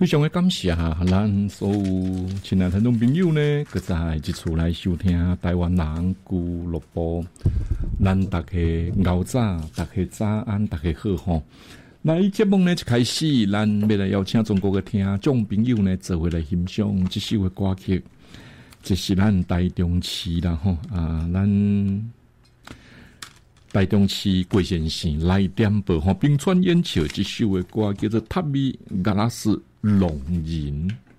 非常的感谢咱所有亲爱听众朋友呢，搁在一次来收听台湾人俱乐部。咱大家熬早，大家早安，大家好吼。那伊节目呢一开始，咱要来邀请中国的听众朋友呢，做伙来欣赏这首的歌曲，这是咱台中市啦吼咱台中市桂县县来点播吼，并川演唱这首的歌叫做《塔米格拉斯龙吟》。